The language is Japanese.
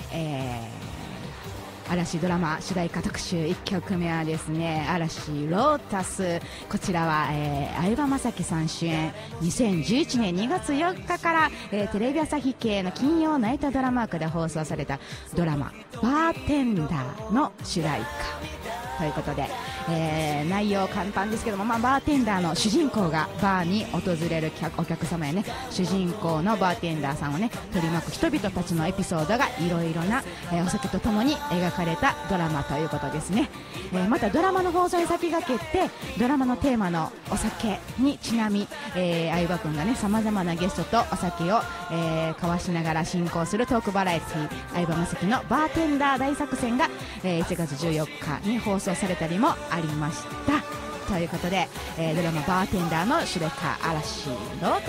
嵐ドラマ主題歌特集1曲目はですね、嵐ロータス。こちらは、相葉雅紀さん主演、2011年2月4日から、テレビ朝日系の金曜ナイトドラマ枠で放送されたドラマバーテンダーの主題歌ということで、内容簡単ですけども、バーテンダーの主人公がバーに訪れるお客様やね、主人公のバーテンダーさんをね取り巻く人々たちのエピソードがいろいろな、お酒とともに描かれたドラマということですね。またドラマの放送に先駆けてドラマのテーマのお酒にちなみ、相葉君がねさまざまなゲストとお酒を、交わしながら進行するトークバラエティ相葉雅紀のバーテンダー大作戦が、1月14日に放送されたりもありましたということで、ドラマバーテンダーの主題歌嵐の